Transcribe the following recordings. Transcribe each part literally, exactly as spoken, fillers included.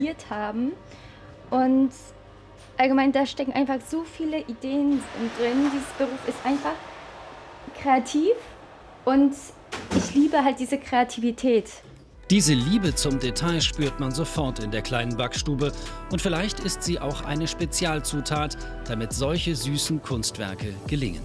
haben. Und allgemein, da stecken einfach so viele Ideen drin. Dieses Beruf ist einfach kreativ und ich liebe halt diese Kreativität. Diese Liebe zum Detail spürt man sofort in der kleinen Backstube. Und vielleicht ist sie auch eine Spezialzutat, damit solche süßen Kunstwerke gelingen.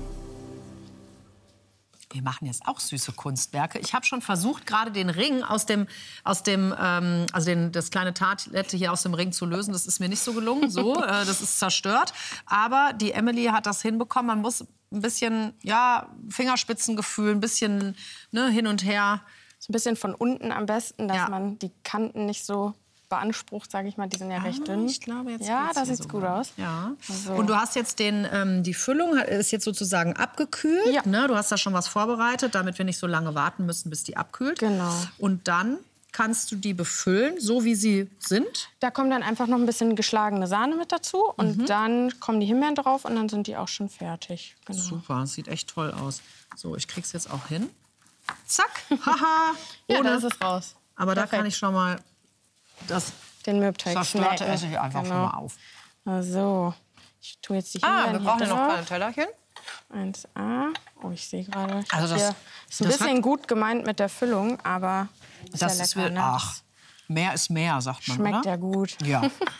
Wir machen jetzt auch süße Kunstwerke. Ich habe schon versucht, gerade den Ring aus dem, aus dem ähm, also den, das kleine Tartlette hier aus dem Ring zu lösen. Das ist mir nicht so gelungen. So, äh, das ist zerstört. Aber die Emily hat das hinbekommen. Man muss ein bisschen, ja, Fingerspitzengefühl, ein bisschen ne, hin und her. So ein bisschen von unten am besten, dass Ja. man die Kanten nicht so beansprucht, sage ich mal. Die sind ja recht dünn. Ich glaube, jetzt ja, geht's da hier sieht's sogar. gut aus. Ja. So. Und du hast jetzt den, ähm, die Füllung ist jetzt sozusagen abgekühlt. Ja. Ne? Du hast da schon was vorbereitet, damit wir nicht so lange warten müssen, bis die abkühlt. Genau. Und dann kannst du die befüllen, so wie sie sind. Da kommt dann einfach noch ein bisschen geschlagene Sahne mit dazu. Und Mhm. dann kommen die Himbeeren drauf und dann sind die auch schon fertig. Genau. Super, das sieht echt toll aus. So, ich krieg's jetzt auch hin. Zack, haha. Ja, Ohne. da ist es raus. Aber da Perfekt. kann ich schon mal das Den Mürbteig zerstörte schmecken. esse ich einfach Genau. schon mal auf. So, ich tue jetzt die Ah, Himbeeren wir hier brauchen ja noch drauf. kleine Tellerchen. eins A. Oh, ich sehe gerade. ich Also hab das- hier- ist ein das bisschen hat- gut gemeint mit der Füllung, aber ist Das ja ist lecker, will, ne? ach, mehr ist mehr, sagt man, Schmeckt oder? ja gut. Ja.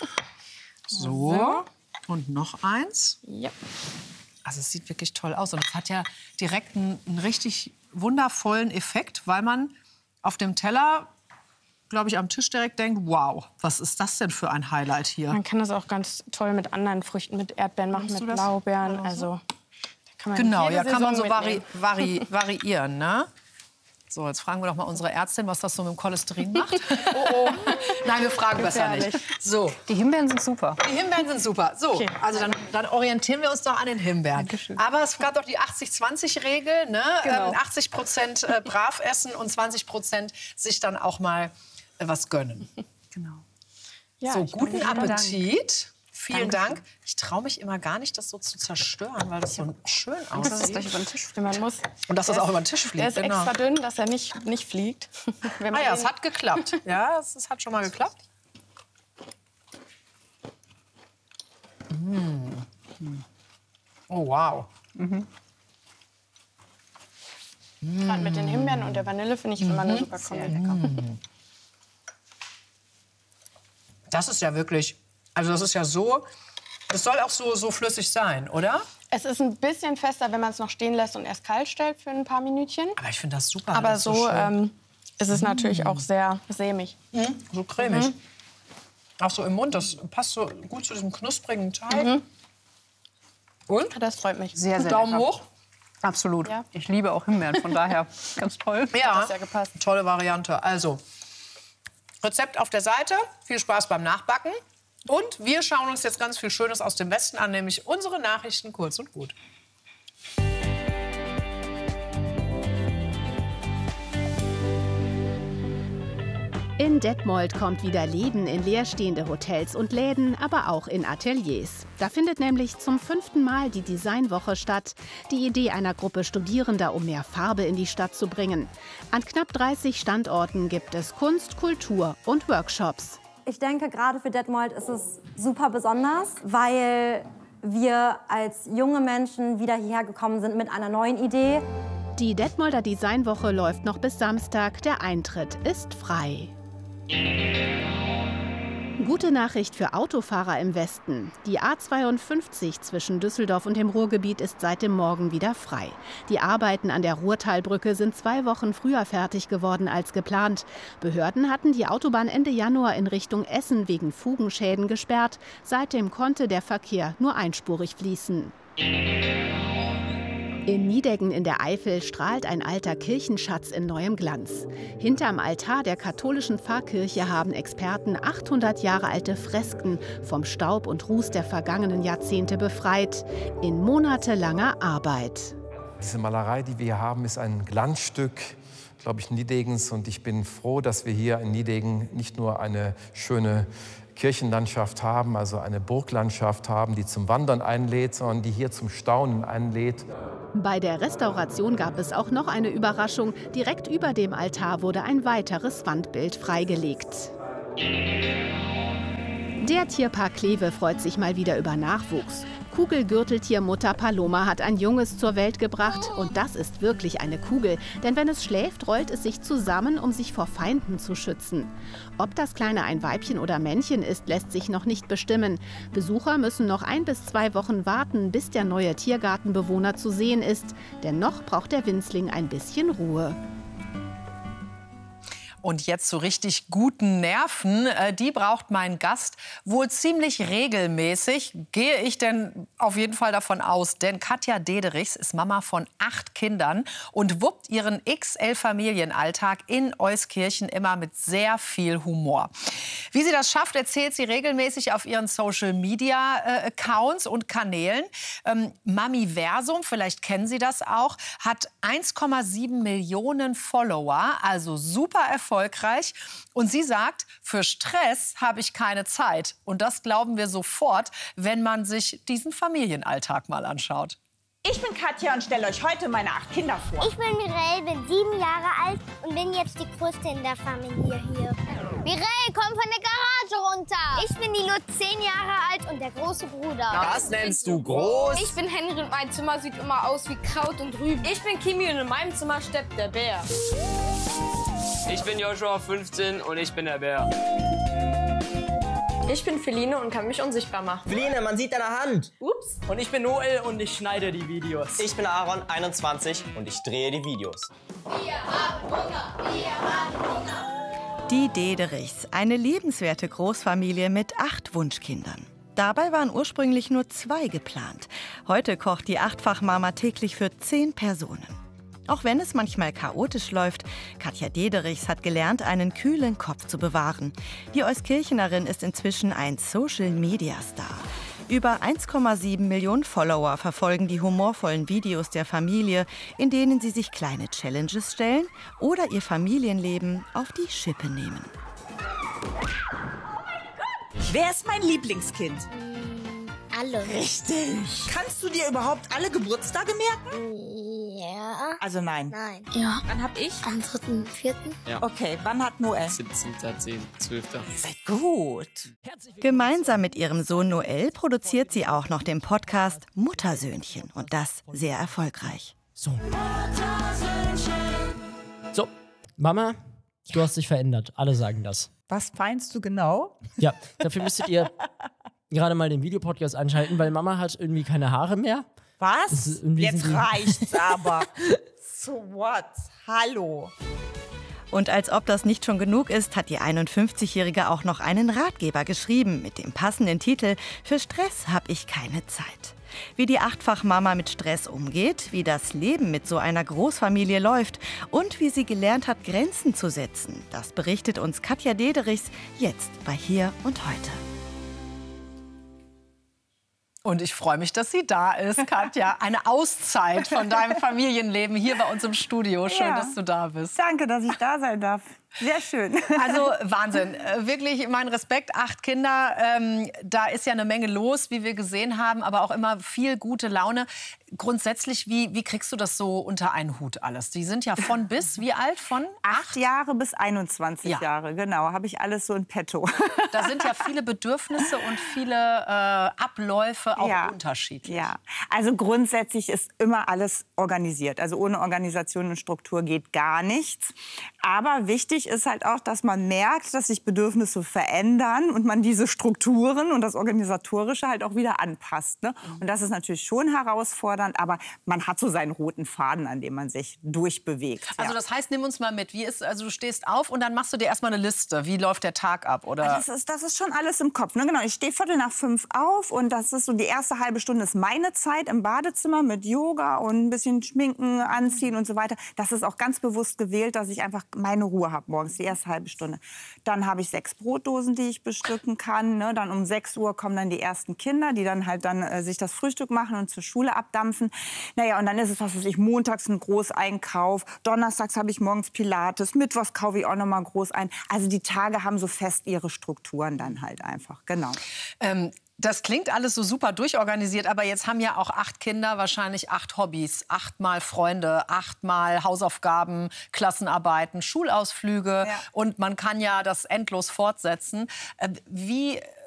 So. So. Und noch eins. Ja. Also es sieht wirklich toll aus. Und es hat ja direkt einen, einen richtig wundervollen Effekt, weil man auf dem Teller, glaube ich, am Tisch direkt denkt, wow, was ist das denn für ein Highlight hier? Man kann das auch ganz toll mit anderen Früchten, mit Erdbeeren machen, Machst mit du das? Blaubeeren. Oder so? Also, da kann man Genau, jede ja, kann man so Saison vari mitnehmen. vari variieren, ne? So, jetzt fragen wir doch mal unsere Ärztin, was das so mit dem Cholesterin macht. Oh, oh. Nein, wir fragen besser nicht. Gefährlich. So, Die Himbeeren sind super. die Himbeeren sind super. So, Okay. also dann, dann orientieren wir uns doch an den Himbeeren. Aber es gab doch die achtzig zwanzig Regel, ne? Genau. Ähm, achtzig Prozent äh, brav essen und zwanzig Prozent sich dann auch mal äh, was gönnen. Genau. Ja, So, ich bin guten gespannt. Appetit. Vielen Dank. Ich traue mich immer gar nicht, das so zu zerstören, weil das so schön Das ist aussieht. gleich über den Tisch. Man muss, Und dass das Der auch ist- über den Tisch der fliegt. ist Genau. extra dünn, dass er nicht, nicht fliegt. Wenn Ah man ja, den- es hat geklappt. Ja, es, es hat schon mal geklappt. Mm. Oh, wow. Gerade mit den Himbeeren und der Vanille finde ich immer eine super Kombination. Das ist ja wirklich, also das ist ja so, das soll auch so, so flüssig sein, oder? Es ist ein bisschen fester, wenn man es noch stehen lässt und erst kalt stellt für ein paar Minütchen. Aber ich finde das super. Aber das ist so schön. ähm, ist es natürlich auch sehr sämig. So cremig. Auch so im Mund, das passt so gut zu diesem knusprigen Teig. Und? Das freut mich. Sehr, sehr Daumen lecker. hoch. Absolut. Ja. Ich liebe auch Himbeeren, von daher ganz toll. Ja, das ja gepasst. tolle Variante. Also, Rezept auf der Seite. Viel Spaß beim Nachbacken. Und wir schauen uns jetzt ganz viel Schönes aus dem Westen an, nämlich unsere Nachrichten kurz und gut. In Detmold kommt wieder Leben in leerstehende Hotels und Läden, aber auch in Ateliers. Da findet nämlich zum fünften Mal die Designwoche statt. Die Idee einer Gruppe Studierender, um mehr Farbe in die Stadt zu bringen. An knapp dreißig Standorten gibt es Kunst, Kultur und Workshops. Ich denke, gerade für Detmold ist es super besonders, weil wir als junge Menschen wieder hierher gekommen sind mit einer neuen Idee. Die Detmolder Designwoche läuft noch bis Samstag. Der Eintritt ist frei. Gute Nachricht für Autofahrer im Westen. Die A zweiundfünfzig zwischen Düsseldorf und dem Ruhrgebiet ist seit dem Morgen wieder frei. Die Arbeiten an der Ruhrtalbrücke sind zwei Wochen früher fertig geworden als geplant. Behörden hatten die Autobahn Ende Januar in Richtung Essen wegen Fugenschäden gesperrt. Seitdem konnte der Verkehr nur einspurig fließen. In Nideggen in der Eifel strahlt ein alter Kirchenschatz in neuem Glanz. Hinterm Altar der katholischen Pfarrkirche haben Experten achthundert Jahre alte Fresken vom Staub und Ruß der vergangenen Jahrzehnte befreit. In monatelanger Arbeit. Diese Malerei, die wir hier haben, ist ein Glanzstück, glaube ich, Nidegens. Und ich bin froh, dass wir hier in Nideggen nicht nur eine schöne Kirchenlandschaft haben, also eine Burglandschaft haben, die zum Wandern einlädt, sondern die hier zum Staunen einlädt. Bei der Restauration gab es auch noch eine Überraschung. Direkt über dem Altar wurde ein weiteres Wandbild freigelegt. Der Tierpark Kleve freut sich mal wieder über Nachwuchs. Kugelgürteltiermutter Paloma hat ein Junges zur Welt gebracht. Und das ist wirklich eine Kugel. Denn wenn es schläft, rollt es sich zusammen, um sich vor Feinden zu schützen. Ob das Kleine ein Weibchen oder Männchen ist, lässt sich noch nicht bestimmen. Besucher müssen noch ein bis zwei Wochen warten, bis der neue Tiergartenbewohner zu sehen ist. Denn noch braucht der Winzling ein bisschen Ruhe. Und jetzt so richtig guten Nerven, äh, die braucht mein Gast wohl ziemlich regelmäßig. Gehe ich denn auf jeden Fall davon aus. Denn Katja Dederichs ist Mama von acht Kindern und wuppt ihren X L-Familienalltag in Euskirchen immer mit sehr viel Humor. Wie sie das schafft, erzählt sie regelmäßig auf ihren Social-Media-Accounts und Kanälen. Ähm, Mamiversum, vielleicht kennen Sie das auch, hat eins Komma sieben Millionen Follower, also super erfolgreich. Erfolgreich. Und sie sagt, für Stress habe ich keine Zeit. Und das glauben wir sofort, wenn man sich diesen Familienalltag mal anschaut. Ich bin Katja und stelle euch heute meine acht Kinder vor. Ich bin Mireille, bin sieben Jahre alt und bin jetzt die Größte in der Familie hier. Mireille, komm von der Garage runter. Ich bin die Lutz, zehn Jahre alt und der große Bruder. Das nennst du groß? Ich bin Henry und mein Zimmer sieht immer aus wie Kraut und Rüben. Ich bin Kimi und in meinem Zimmer steppt der Bär. Ich bin Joshua, fünfzehn und ich bin der Bär. Ich bin Feline und kann mich unsichtbar machen. Feline, man sieht deine Hand. Ups. Und ich bin Noel und ich schneide die Videos. Ich bin Aaron, einundzwanzig und ich drehe die Videos. Wir haben Hunger, wir haben Hunger. Die Dederichs, eine liebenswerte Großfamilie mit acht Wunschkindern. Dabei waren ursprünglich nur zwei geplant. Heute kocht die Achtfachmama täglich für zehn Personen. Auch wenn es manchmal chaotisch läuft, Katja Dederichs hat gelernt, einen kühlen Kopf zu bewahren. Die Euskirchenerin ist inzwischen ein Social-Media-Star. Über eins Komma sieben Millionen Follower verfolgen die humorvollen Videos der Familie, in denen sie sich kleine Challenges stellen oder ihr Familienleben auf die Schippe nehmen. Wer ist mein Lieblingskind? Alle. Richtig. Kannst du dir überhaupt alle Geburtstage merken? Ja. Also nein. Nein. Ja. Wann hab ich? Am dritten, vierten. Ja. Okay, wann hat Noel? siebzehnter zehnter zwölfter Ihr seid gut. Gemeinsam mit ihrem Sohn Noel produziert sie auch noch den Podcast Muttersöhnchen. Und das sehr erfolgreich. So. So, Mama, du hast dich verändert. Alle sagen das. Was meinst du genau? Ja, dafür müsstet ihr gerade mal den Videopodcast anschalten, weil Mama hat irgendwie keine Haare mehr. Was? Jetzt reicht's aber. So what? Hallo. Und als ob das nicht schon genug ist, hat die einundfünfzigjährige auch noch einen Ratgeber geschrieben mit dem passenden Titel „Für Stress habe ich keine Zeit“. Wie die Achtfachmama mit Stress umgeht, wie das Leben mit so einer Großfamilie läuft und wie sie gelernt hat, Grenzen zu setzen, das berichtet uns Katja Dederichs jetzt bei Hier und Heute. Und ich freue mich, dass sie da ist, Katja. Eine Auszeit von deinem Familienleben hier bei uns im Studio. Schön, ja, dass du da bist. Danke, dass ich da sein darf. Sehr schön. Also Wahnsinn. Wirklich mein Respekt. Acht Kinder, ähm, da ist ja eine Menge los, wie wir gesehen haben, aber auch immer viel gute Laune. Grundsätzlich, wie, wie kriegst du das so unter einen Hut alles? Die sind ja von bis, wie alt? Von acht, acht Jahre bis einundzwanzig ja. Jahre, genau. Habe ich alles so in petto. Da sind ja viele Bedürfnisse und viele äh, Abläufe auch ja. unterschiedlich. Ja, also grundsätzlich ist immer alles organisiert. Also ohne Organisation und Struktur geht gar nichts. Aber wichtig ist halt auch, dass man merkt, dass sich Bedürfnisse verändern und man diese Strukturen und das Organisatorische halt auch wieder anpasst. Ne? Und das ist natürlich schon herausfordernd, aber man hat so seinen roten Faden, an dem man sich durchbewegt. Also ja. das heißt, nimm uns mal mit. Wie ist, also du stehst auf und dann machst du dir erstmal eine Liste. Wie läuft der Tag ab? Oder? Das ist, das ist schon alles im Kopf. Ne? Genau, ich stehe viertel nach fünf auf und das ist so die erste halbe Stunde ist meine Zeit im Badezimmer mit Yoga und ein bisschen Schminken, Anziehen und so weiter. Das ist auch ganz bewusst gewählt, dass ich einfach meine Ruhe habe morgens, die erste halbe Stunde. Dann habe ich sechs Brotdosen, die ich bestücken kann. Ne? Dann um sechs Uhr kommen dann die ersten Kinder, die dann halt dann äh, sich das Frühstück machen und zur Schule abdampfen. Naja, und dann ist es, was weiß ich, montags ein Großeinkauf, donnerstags habe ich morgens Pilates, mittwochs kaufe ich auch noch mal groß ein. Also die Tage haben so fest ihre Strukturen dann halt einfach, genau. Ähm Das klingt alles so super durchorganisiert, aber jetzt haben ja auch acht Kinder wahrscheinlich acht Hobbys, achtmal Freunde, achtmal Hausaufgaben, Klassenarbeiten, Schulausflüge ja. und man kann ja das endlos fortsetzen. Wie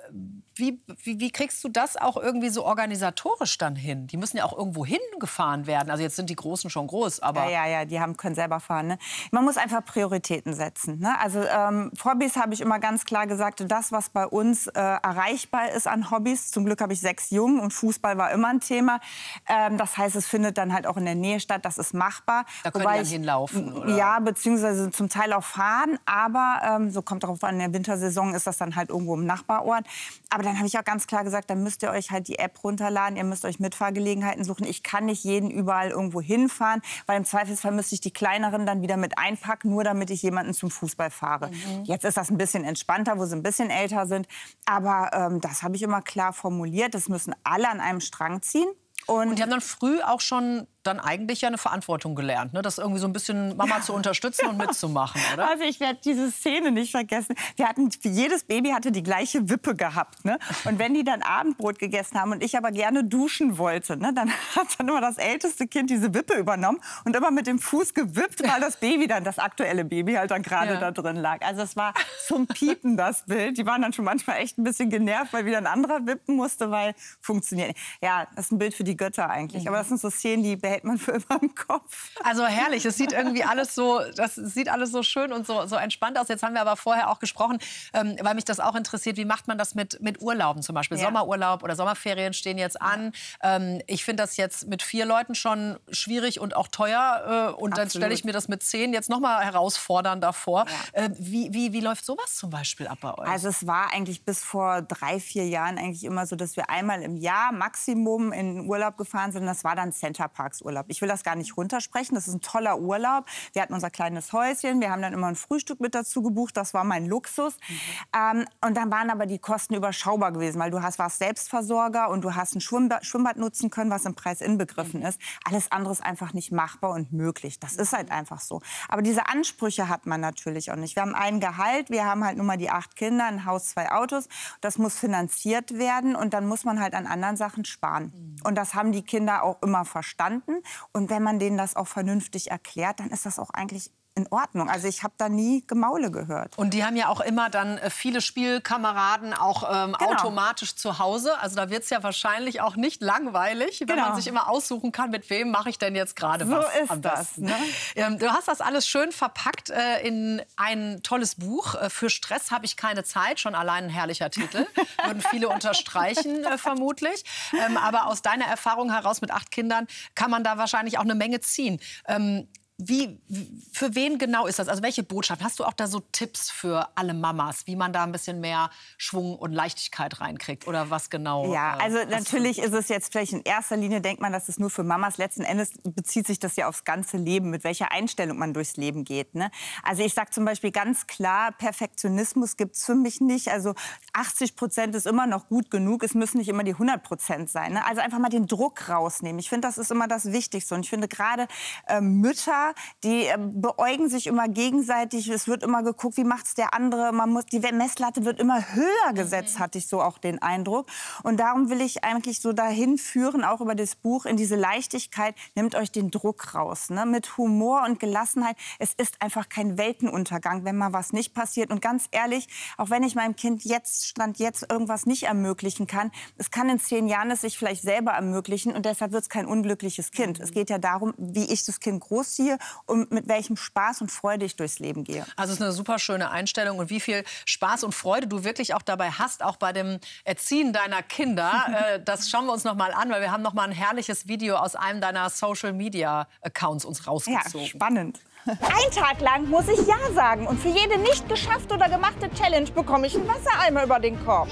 wie, wie, wie kriegst du das auch irgendwie so organisatorisch dann hin? Die müssen ja auch irgendwo hingefahren werden. Also jetzt sind die Großen schon groß, aber... Ja, ja, ja, die haben, können selber fahren. Ne? Man muss einfach Prioritäten setzen. Ne? Also ähm, Hobbys habe ich immer ganz klar gesagt, das, was bei uns äh, erreichbar ist an Hobbys. Zum Glück habe ich sechs Jungen und Fußball war immer ein Thema. Ähm, das heißt, es findet dann halt auch in der Nähe statt. Das ist machbar. Da können Wobei die dann ich, hinlaufen, oder? Ja, beziehungsweise zum Teil auch fahren. Aber ähm, so kommt darauf an, in der Wintersaison ist das dann halt irgendwo im Nachbarort. Aber dann habe ich auch ganz klar gesagt, dann müsst ihr euch halt die App runterladen. Ihr müsst euch Mitfahrgelegenheiten suchen. Ich kann nicht jeden überall irgendwo hinfahren, weil im Zweifelsfall müsste ich die Kleineren dann wieder mit einpacken, nur damit ich jemanden zum Fußball fahre. Mhm. Jetzt ist das ein bisschen entspannter, wo sie ein bisschen älter sind. Aber ähm, das habe ich immer klar formuliert. Das müssen alle an einem Strang ziehen. Und, und die haben dann früh auch schon dann eigentlich ja eine Verantwortung gelernt, ne? Das irgendwie so ein bisschen Mama ja. zu unterstützen und mitzumachen, oder? Also ich werde diese Szene nicht vergessen. Wir hatten, jedes Baby hatte die gleiche Wippe gehabt, ne? Und wenn die dann Abendbrot gegessen haben und ich aber gerne duschen wollte, ne, dann hat dann immer das älteste Kind diese Wippe übernommen und immer mit dem Fuß gewippt, weil das Baby dann, das aktuelle Baby halt dann gerade ja. da drin lag. Also es war zum Piepen, das Bild. Die waren dann schon manchmal echt ein bisschen genervt, weil wieder ein anderer wippen musste, weil funktioniert. Ja, das ist ein Bild für die Götter eigentlich. Mhm. Aber das sind so Szenen, die behält man für immer im Kopf. Also herrlich, es sieht irgendwie alles so, das sieht alles so schön und so, so entspannt aus. Jetzt haben wir aber vorher auch gesprochen, ähm, weil mich das auch interessiert, wie macht man das mit, mit Urlauben zum Beispiel? Ja. Sommerurlaub oder Sommerferien stehen jetzt an. Ähm, ich finde das jetzt mit vier Leuten schon schwierig und auch teuer. Äh, und Absolut. Dann stelle ich mir das mit zehn jetzt noch mal herausfordernder vor. Ja. Äh, wie, wie, wie läuft sowas zum Beispiel ab bei euch? Also es war eigentlich bis vor drei, vier Jahren eigentlich immer so, dass wir einmal im Jahr Maximum in den Urlaub gefahren sind. Das war dann Centerparks Urlaub. Ich will das gar nicht runtersprechen. Das ist ein toller Urlaub. Wir hatten unser kleines Häuschen. Wir haben dann immer ein Frühstück mit dazu gebucht. Das war mein Luxus. Mhm. Ähm, und dann waren aber die Kosten überschaubar gewesen, weil du hast, warst Selbstversorger und du hast ein Schwimmbad, Schwimmbad nutzen können, was im Preis inbegriffen mhm. ist. Alles andere ist einfach nicht machbar und möglich. Das ist halt einfach so. Aber diese Ansprüche hat man natürlich auch nicht. Wir haben ein Gehalt. Wir haben halt nur mal die acht Kinder, ein Haus, zwei Autos. Das muss finanziert werden und dann muss man halt an anderen Sachen sparen. Mhm. Und das haben die Kinder auch immer verstanden. Und wenn man denen das auch vernünftig erklärt, dann ist das auch eigentlich in Ordnung. Also ich habe da nie Gemaule gehört. Und die haben ja auch immer dann äh, viele Spielkameraden auch ähm, genau. automatisch zu Hause. Also da wird es ja wahrscheinlich auch nicht langweilig, wenn genau. man sich immer aussuchen kann, mit wem mache ich denn jetzt gerade so was ist am besten. Das, ne? ähm, du hast das alles schön verpackt äh, in ein tolles Buch. Äh, für Stress habe ich keine Zeit. Schon allein ein herrlicher Titel. Würden viele unterstreichen, äh, vermutlich. Ähm, aber aus deiner Erfahrung heraus mit acht Kindern kann man da wahrscheinlich auch eine Menge ziehen. Ähm, Wie, für wen genau ist das? Also welche Botschaft? Hast du auch da so Tipps für alle Mamas, wie man da ein bisschen mehr Schwung und Leichtigkeit reinkriegt? Oder was genau? Ja, äh, also natürlich ist es jetzt vielleicht in erster Linie, denkt man, das ist nur für Mamas. Letzten Endes bezieht sich das ja aufs ganze Leben, mit welcher Einstellung man durchs Leben geht. Ne? Also ich sage zum Beispiel ganz klar, Perfektionismus gibt es für mich nicht. Also achtzig Prozent ist immer noch gut genug. Es müssen nicht immer die hundert Prozent sein. Ne? Also einfach mal den Druck rausnehmen. Ich finde, das ist immer das Wichtigste. Und ich finde gerade äh, Mütter, die äh, beäugen sich immer gegenseitig. Es wird immer geguckt, wie macht's der andere. Man muss, die Messlatte wird immer höher gesetzt, mhm. hatte ich so auch den Eindruck. Und darum will ich eigentlich so dahin führen, auch über das Buch, in diese Leichtigkeit. Nehmt euch den Druck raus, ne? Mit Humor und Gelassenheit. Es ist einfach kein Weltenuntergang, wenn mal was nicht passiert. Und ganz ehrlich, auch wenn ich meinem Kind jetzt, Stand jetzt, irgendwas nicht ermöglichen kann, es kann in zehn Jahren es sich vielleicht selber ermöglichen. Und deshalb wird es kein unglückliches Kind. Mhm. Es geht ja darum, wie ich das Kind großziehe und mit welchem Spaß und Freude ich durchs Leben gehe. Also es ist eine super schöne Einstellung und wie viel Spaß und Freude du wirklich auch dabei hast, auch bei dem Erziehen deiner Kinder. äh, das schauen wir uns noch mal an, weil wir haben noch mal ein herrliches Video aus einem deiner Social Media Accounts uns rausgezogen. Ja, spannend. Ein Tag lang muss ich Ja sagen und für jede nicht geschafft oder gemachte Challenge bekomme ich einen Wassereimer über den Kopf.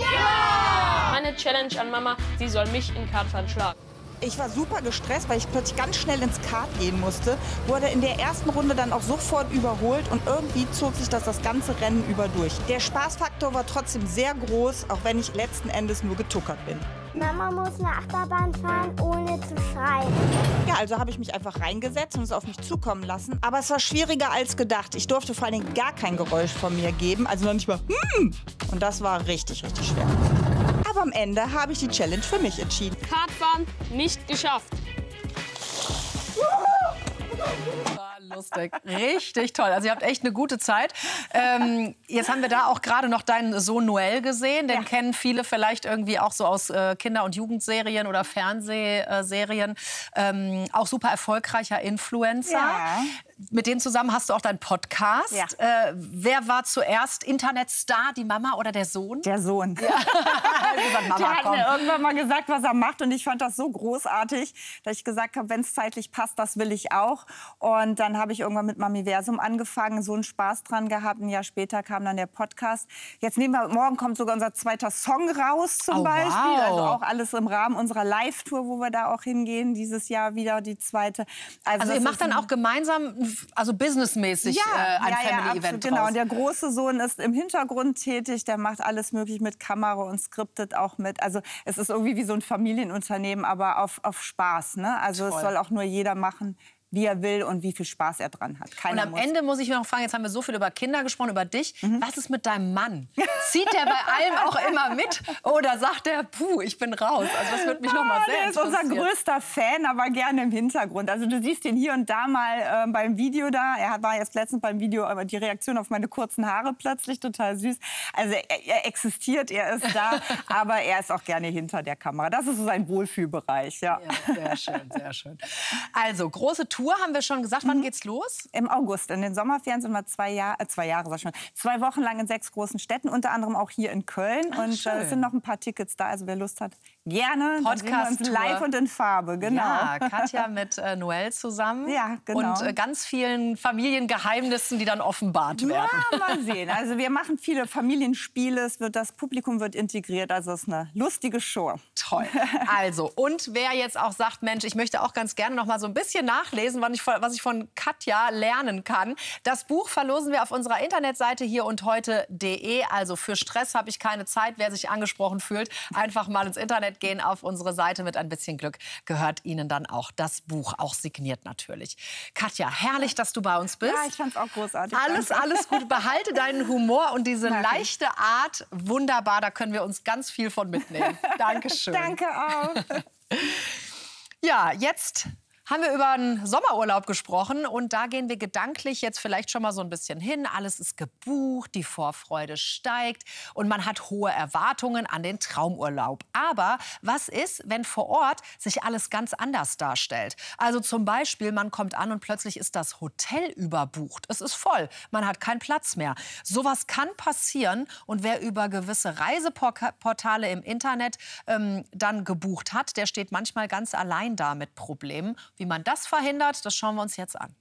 Ja! Meine Challenge an Mama, sie soll mich in Kartfahren schlagen. Ich war super gestresst, weil ich plötzlich ganz schnell ins Kart gehen musste. Wurde in der ersten Runde dann auch sofort überholt und irgendwie zog sich das das ganze Rennen über durch. Der Spaßfaktor war trotzdem sehr groß, auch wenn ich letzten Endes nur getuckert bin. Mama muss eine Achterbahn fahren, ohne zu schreien. Ja, also habe ich mich einfach reingesetzt und es auf mich zukommen lassen. Aber es war schwieriger als gedacht. Ich durfte vor allen Dingen gar kein Geräusch von mir geben, also noch nicht mal hm. Und das war richtig, richtig schwer. Aber am Ende habe ich die Challenge für mich entschieden. Kartfahren nicht geschafft. Lustig, richtig toll. Also ihr habt echt eine gute Zeit. Ähm, jetzt haben wir da auch gerade noch deinen Sohn Noel gesehen. Den ja. kennen viele vielleicht irgendwie auch so aus äh, Kinder- und Jugendserien oder Fernsehserien. Ähm, auch super erfolgreicher Influencer. Ja. Mit denen zusammen hast du auch deinen Podcast. Ja. Äh, wer war zuerst Internetstar, die Mama oder der Sohn? Der Sohn. Ja. gesagt, Mama, der hat komm. mir irgendwann mal gesagt, was er macht. Und ich fand das so großartig, dass ich gesagt habe, wenn es zeitlich passt, das will ich auch. Und dann habe ich irgendwann mit Mamiversum angefangen, so einen Spaß dran gehabt. Ein Jahr später kam dann der Podcast. Jetzt nehmen wir, morgen kommt sogar unser zweiter Song raus zum oh, Beispiel. Wow. Also auch alles im Rahmen unserer Live-Tour, wo wir da auch hingehen. Dieses Jahr wieder die zweite. Also, also ihr macht dann auch gemeinsam, also businessmäßig, ja, äh, ein ja, Family-Event ja, genau. raus. Und der große Sohn ist im Hintergrund tätig. Der macht alles möglich mit Kamera und skriptet auch mit. Also es ist irgendwie wie so ein Familienunternehmen, aber auf, auf Spaß. Ne? Also Toll. Es soll auch nur jeder machen, wie er will und wie viel Spaß er dran hat. Keiner und am muss. Ende muss ich mir noch fragen, jetzt haben wir so viel über Kinder gesprochen, über dich. Mhm. Was ist mit deinem Mann? Zieht der bei allem auch immer mit? Oder sagt er, puh, ich bin raus? Also das würde mich noch mal sehr interessieren. Der ist unser größter Fan, aber gerne im Hintergrund. Also du siehst ihn hier und da mal äh, beim Video da. Er war jetzt letztens beim Video, aber die Reaktion auf meine kurzen Haare plötzlich total süß. Also er, er existiert, er ist da, aber er ist auch gerne hinter der Kamera. Das ist so sein Wohlfühlbereich. Ja, ja sehr schön, sehr schön. Also große Tour haben wir schon gesagt. Wann geht's los? Im August. In den Sommerferien sind wir zwei Jahre, äh, zwei Jahre, sag ich schon, zwei Wochen lang in sechs großen Städten, unter anderem auch hier in Köln. Ach, und äh, es sind noch ein paar Tickets da. Also wer Lust hat, gerne. Podcast live und in Farbe. Genau. Ja, Katja mit äh, Noel zusammen. Ja, genau. Und äh, ganz vielen Familiengeheimnissen, die dann offenbart werden. Ja, mal sehen. Also wir machen viele Familienspiele. Es wird, das Publikum wird integriert. Also es ist eine lustige Show. Toll. Also und wer jetzt auch sagt, Mensch, ich möchte auch ganz gerne noch mal so ein bisschen nachlesen, was ich, was ich von Katja lernen kann. Das Buch verlosen wir auf unserer Internetseite hier und heute punkt de. Also für Stress habe ich keine Zeit. Wer sich angesprochen fühlt, einfach mal ins Internet gehen auf unsere Seite. Mit ein bisschen Glück gehört Ihnen dann auch das Buch, auch signiert natürlich. Katja, herrlich, dass du bei uns bist. Ja, ich fand es auch großartig. Alles, Danke. alles gut. Behalte deinen Humor und diese leichte Art. Wunderbar, da können wir uns ganz viel von mitnehmen. Dankeschön. Danke auch. Ja, jetzt haben wir über einen Sommerurlaub gesprochen und da gehen wir gedanklich jetzt vielleicht schon mal so ein bisschen hin. Alles ist gebucht, die Vorfreude steigt und man hat hohe Erwartungen an den Traumurlaub. Aber was ist, wenn vor Ort sich alles ganz anders darstellt? Also zum Beispiel, man kommt an und plötzlich ist das Hotel überbucht. Es ist voll, man hat keinen Platz mehr. Sowas kann passieren und wer über gewisse Reiseportale im Internet ähm, dann gebucht hat, der steht manchmal ganz allein da mit Problemen. Wie man das verhindert, das schauen wir uns jetzt an.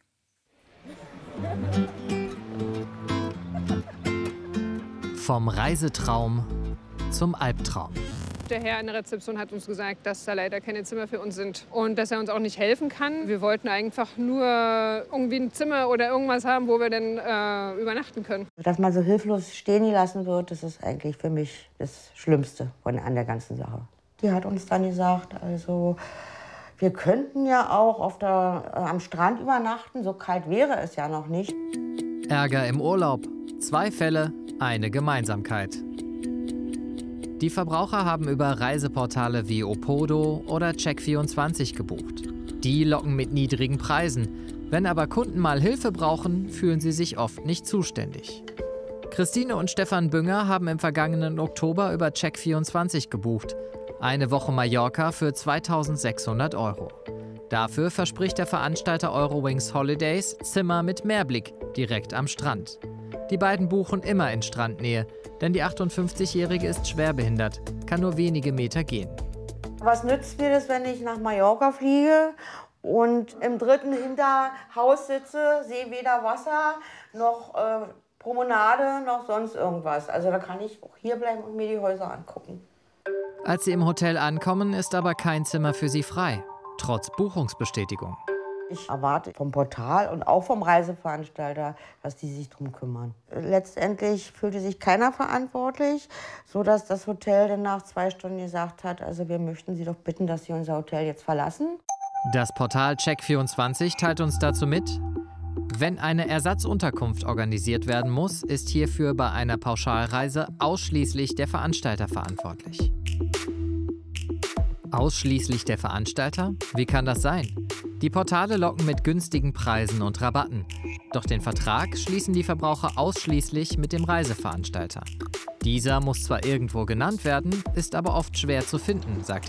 Vom Reisetraum zum Albtraum. Der Herr in der Rezeption hat uns gesagt, dass da leider keine Zimmer für uns sind und dass er uns auch nicht helfen kann. Wir wollten einfach nur irgendwie ein Zimmer oder irgendwas haben, wo wir dann äh, übernachten können. Dass man so hilflos stehen gelassen wird, das ist eigentlich für mich das Schlimmste von an der ganzen Sache. Die hat uns dann gesagt, also wir könnten ja auch auf der, äh, am Strand übernachten, so kalt wäre es ja noch nicht. Ärger im Urlaub. Zwei Fälle, eine Gemeinsamkeit. Die Verbraucher haben über Reiseportale wie Opodo oder Check vierundzwanzig gebucht. Die locken mit niedrigen Preisen. Wenn aber Kunden mal Hilfe brauchen, fühlen sie sich oft nicht zuständig. Christine und Stefan Bünger haben im vergangenen Oktober über Check vierundzwanzig gebucht. Eine Woche Mallorca für zweitausendsechshundert Euro. Dafür verspricht der Veranstalter Eurowings Holidays Zimmer mit Meerblick direkt am Strand. Die beiden buchen immer in Strandnähe, denn die achtundfünfzigjährige ist schwerbehindert, kann nur wenige Meter gehen. Was nützt mir das, wenn ich nach Mallorca fliege und im dritten Hinterhaus sitze, sehe weder Wasser noch äh, Promenade noch sonst irgendwas. Also da kann ich auch hier bleiben und mir die Häuser angucken. Als sie im Hotel ankommen, ist aber kein Zimmer für sie frei, trotz Buchungsbestätigung. Ich erwarte vom Portal und auch vom Reiseveranstalter, dass die sich drum kümmern. Letztendlich fühlte sich keiner verantwortlich, sodass das Hotel dann nach zwei Stunden gesagt hat, also wir möchten Sie doch bitten, dass Sie unser Hotel jetzt verlassen. Das Portal Check vierundzwanzig teilt uns dazu mit: Wenn eine Ersatzunterkunft organisiert werden muss, ist hierfür bei einer Pauschalreise ausschließlich der Veranstalter verantwortlich. Ausschließlich der Veranstalter? Wie kann das sein? Die Portale locken mit günstigen Preisen und Rabatten. Doch den Vertrag schließen die Verbraucher ausschließlich mit dem Reiseveranstalter. Dieser muss zwar irgendwo genannt werden, ist aber oft schwer zu finden, sagt